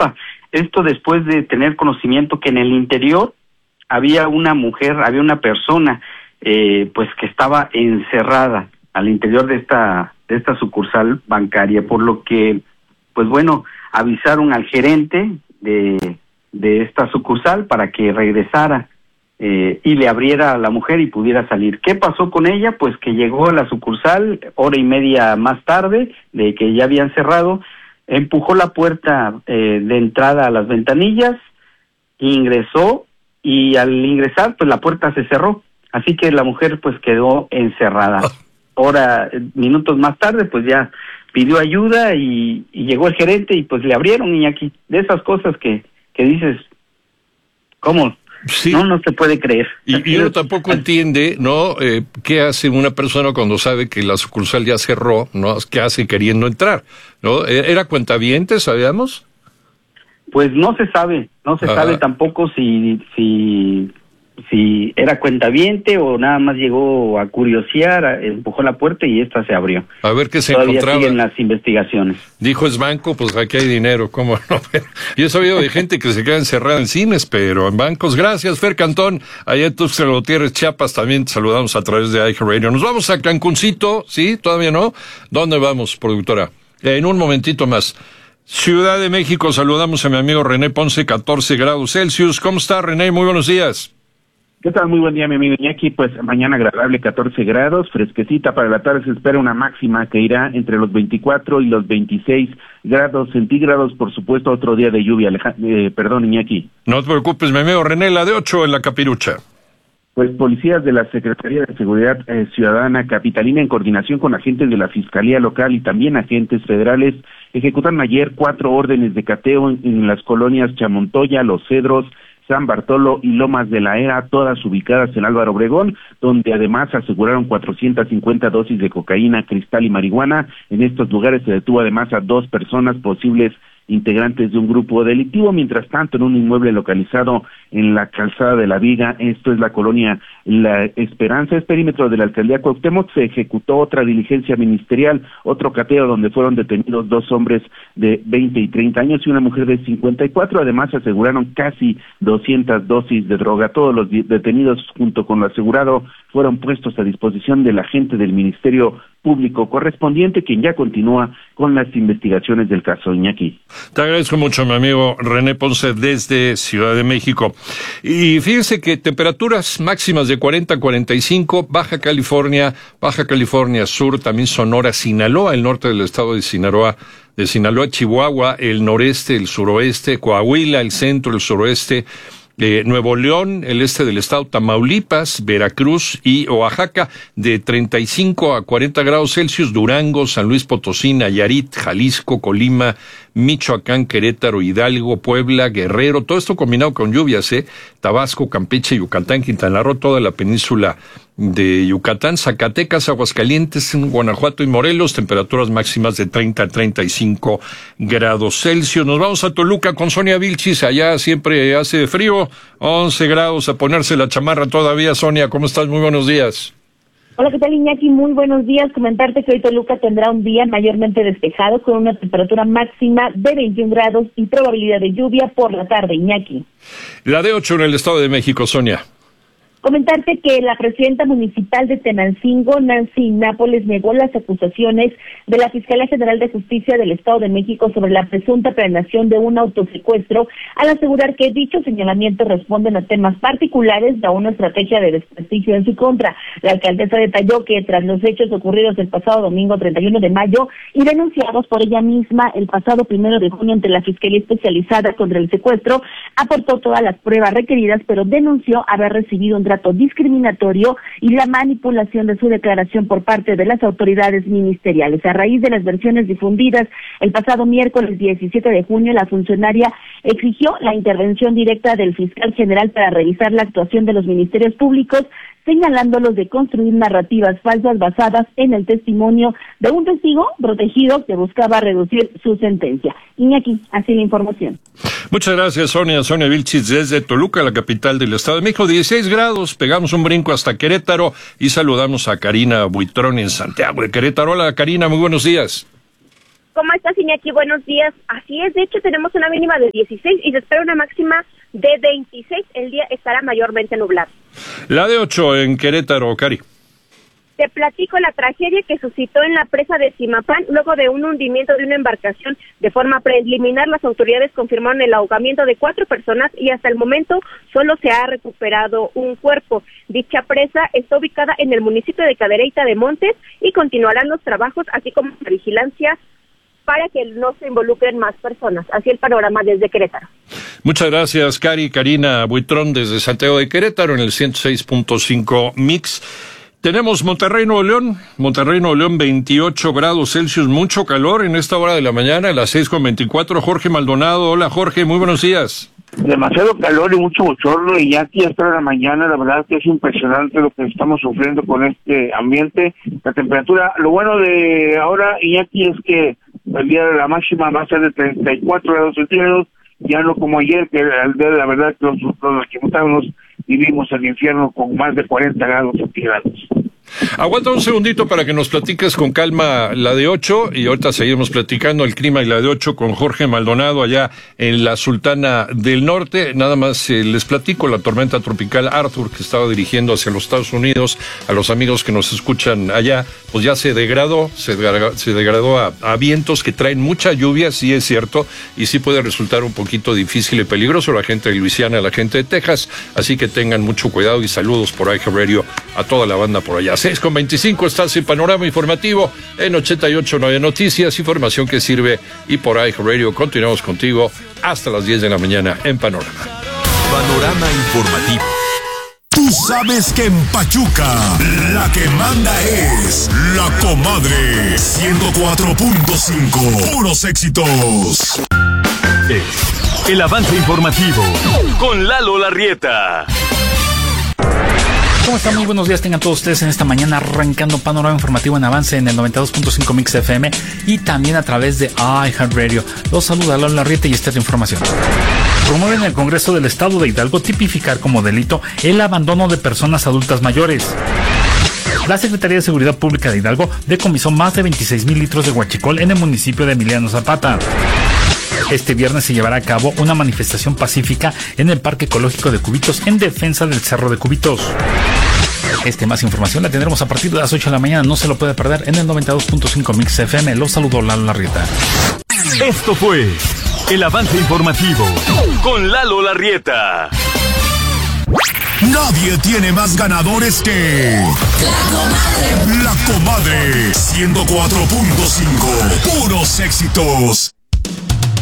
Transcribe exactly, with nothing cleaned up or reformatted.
Jalapa. Esto después de tener conocimiento que en el interior había una mujer, había una persona, eh, pues que estaba encerrada al interior de esta de esta sucursal bancaria, por lo que, pues bueno, avisaron al gerente de de esta sucursal para que regresara eh, y le abriera a la mujer y pudiera salir. ¿Qué pasó con ella? Pues que llegó a la sucursal hora y media más tarde de que ya habían cerrado, empujó la puerta eh, de entrada a las ventanillas, ingresó y al ingresar pues la puerta se cerró, así que la mujer pues quedó encerrada. Hora, minutos más tarde pues ya pidió ayuda y, y llegó el gerente y pues le abrieron, y aquí de esas cosas que que dices, ¿cómo? Sí. No, no se puede creer. Y, y uno tampoco entiende, ¿no? Eh, ¿Qué hace una persona cuando sabe que la sucursal ya cerró, ¿no? ¿Qué hace queriendo entrar? ¿No? ¿Era cuentaviente, sabíamos? Pues no se sabe, no se Ajá. sabe tampoco si, si, si era cuentaviente o nada más llegó a curiosear, a- empujó la puerta y esta se abrió. A ver qué se Todavía encontraba. siguen las investigaciones. Dijo, es banco, pues aquí hay dinero, ¿cómo no? Yo he sabido de gente que se queda encerrada en cines, pero en bancos. Gracias, Fer Cantón. Allá en Tuxtla Gutiérrez, Chiapas, también te saludamos a través de iHeartRadio. Nos vamos a Cancuncito, ¿sí? ¿Todavía no? ¿Dónde vamos, productora? En un momentito más. Ciudad de México, saludamos a mi amigo René Ponce, catorce grados Celsius. ¿Cómo está, René? Muy buenos días. ¿Qué tal? Muy buen día, mi amigo Iñaki. Pues mañana agradable, catorce grados, fresquecita. Para la tarde se espera una máxima que irá entre los veinticuatro y los veintiséis grados centígrados. Por supuesto, otro día de lluvia. Aleja- eh, perdón, Iñaki. No te preocupes, mi amigo René, la de ocho en la Capirucha. Pues policías de la Secretaría de Seguridad eh, Ciudadana Capitalina, en coordinación con agentes de la Fiscalía Local y también agentes federales, ejecutaron ayer cuatro órdenes de cateo en, en las colonias Chamontoya, Los Cedros, San Bartolo y Lomas de la Era, todas ubicadas en Álvaro Obregón, donde además aseguraron cuatrocientas cincuenta dosis de cocaína, cristal y marihuana. En estos lugares se detuvo además a dos personas posibles integrantes de un grupo delictivo. Mientras tanto, en un inmueble localizado en la calzada de la Viga, esto es la colonia La Esperanza, es perímetro de la alcaldía Cuauhtémoc, se ejecutó otra diligencia ministerial, otro cateo donde fueron detenidos dos hombres de veinte y treinta años y una mujer de cincuenta y cuatro. Además, aseguraron casi doscientas dosis de droga. Todos los detenidos, junto con lo asegurado, fueron puestos a disposición del agente del Ministerio Público correspondiente, quien ya continúa con las investigaciones del caso. Iñaki. Te agradezco mucho, mi amigo René Ponce, desde Ciudad de México. Y fíjense que temperaturas máximas de cuarenta a cuarenta y cinco, Baja California, Baja California Sur, también Sonora, Sinaloa, el norte del estado de Sinaloa, de Sinaloa, Chihuahua, el noreste, el suroeste, Coahuila, el centro, el suroeste, Eh, Nuevo León, el este del estado, Tamaulipas, Veracruz y Oaxaca, de treinta y cinco a cuarenta grados Celsius, Durango, San Luis Potosí, Nayarit, Jalisco, Colima, Michoacán, Querétaro, Hidalgo, Puebla, Guerrero, todo esto combinado con lluvias, ¿eh? Tabasco, Campeche, Yucatán, Quintana Roo, toda la península de Yucatán, Zacatecas, Aguascalientes, Guanajuato y Morelos, temperaturas máximas de treinta a treinta y cinco grados Celsius. Nos vamos a Toluca con Sonia Vilchis, allá siempre hace frío, once grados, a ponerse la chamarra todavía. Sonia, ¿cómo estás? Muy buenos días. Hola, ¿qué tal, Iñaki? Muy buenos días. Comentarte que hoy Toluca tendrá un día mayormente despejado con una temperatura máxima de veintiún grados y probabilidad de lluvia por la tarde, Iñaki. La de ocho en el Estado de México, Sonia. Comentarte que la presidenta municipal de Tenancingo, Nancy Nápoles, negó las acusaciones de la Fiscalía General de Justicia del Estado de México sobre la presunta planeación de un autosecuestro, al asegurar que dichos señalamientos responden a temas particulares de una estrategia de desprestigio en su contra. La alcaldesa detalló que tras los hechos ocurridos el pasado domingo treinta y uno de mayo y denunciados por ella misma el pasado primero de junio ante la Fiscalía Especializada contra el Secuestro, aportó todas las pruebas requeridas, pero denunció haber recibido un trato discriminatorio y la manipulación de su declaración por parte de las autoridades ministeriales. A raíz de las versiones difundidas el pasado miércoles diecisiete de junio, la funcionaria exigió la intervención directa del fiscal general para revisar la actuación de los ministerios públicos, señalándolos de construir narrativas falsas basadas en el testimonio de un testigo protegido que buscaba reducir su sentencia. Iñaki, así la información. Muchas gracias, Sonia. Sonia Vilchis desde Toluca, la capital del Estado de México. dieciséis grados, pegamos un brinco hasta Querétaro y saludamos a Karina Buitrón en Santiago de Querétaro. Hola, Karina, muy buenos días. ¿Cómo estás, Iñaki? Buenos días. Así es, de hecho tenemos una mínima de dieciséis y se espera una máxima de veintiséis. El día estará mayormente nublado. La de ocho en Querétaro, Cari. Te platico la tragedia que suscitó en la presa de Zimapán luego de un hundimiento de una embarcación. De forma preliminar, las autoridades confirmaron el ahogamiento de cuatro personas y hasta el momento solo se ha recuperado un cuerpo. Dicha presa está ubicada en el municipio de Cadereyta de Montes y continuarán los trabajos, así como la vigilancia para que no se involucren más personas. Así el panorama desde Querétaro. Muchas gracias, Cari. Karina Buitrón desde Santiago de Querétaro en el ciento seis punto cinco Mix. Tenemos Monterrey, Nuevo León. Monterrey, Nuevo León, veintiocho grados Celsius, mucho calor en esta hora de la mañana, a las seis con veinticuatro. Jorge Maldonado. Hola, Jorge, muy buenos días. Demasiado calor y mucho bochorno, y ya aquí hasta la mañana, la verdad que es impresionante lo que estamos sufriendo con este ambiente. La temperatura, lo bueno de ahora, y aquí es que el día de la máxima va a ser de treinta y cuatro grados centígrados, ya no como ayer, que el día de la verdad que los, los que estábamos vivimos el infierno con más de cuarenta grados centígrados. Aguanta un segundito para que nos platiques con calma la de ocho y ahorita seguimos platicando el clima y la de ocho con Jorge Maldonado allá en la Sultana del Norte. Nada más eh, les platico la tormenta tropical Arthur que estaba dirigiendo hacia los Estados Unidos. A los amigos que nos escuchan allá, pues ya se degradó, se degradó, se degradó a, a vientos que traen mucha lluvia, sí es cierto, y sí puede resultar un poquito difícil y peligroso la gente de Luisiana, la gente de Texas, así que tengan mucho cuidado y saludos por iHeartRadio a toda la banda por allá. seis con veinticinco, estás en Panorama Informativo en ochenta y ocho punto nueve Noticias, información que sirve, y por iHeartRadio continuamos contigo hasta las diez de la mañana en Panorama. Panorama Informativo. Tú sabes que en Pachuca la que manda es La Comadre. ciento cuatro punto cinco, puros éxitos. Es el avance informativo con Lalo Larrieta. ¿Cómo están? Muy buenos días tengan todos ustedes en esta mañana, arrancando Panorama Informativo en Avance en el noventa y dos punto cinco Mix F M y también a través de iHeartRadio. Los saluda Lalo Larrieta y esta es la información. Promueven en el Congreso del Estado de Hidalgo tipificar como delito el abandono de personas adultas mayores. La Secretaría de Seguridad Pública de Hidalgo decomisó más de veintiséis mil litros de huachicol en el municipio de Emiliano Zapata. Este viernes se llevará a cabo una manifestación pacífica en el Parque Ecológico de Cubitos en defensa del Cerro de Cubitos. Este más información la tendremos a partir de las ocho de la mañana, no se lo puede perder en el noventa y dos punto cinco Mix F M. Los saludó Lalo Larrieta. Esto fue el avance informativo con Lalo Larrieta. Nadie tiene más ganadores que La Comadre. La Comadre ciento cuatro punto cinco, puros éxitos.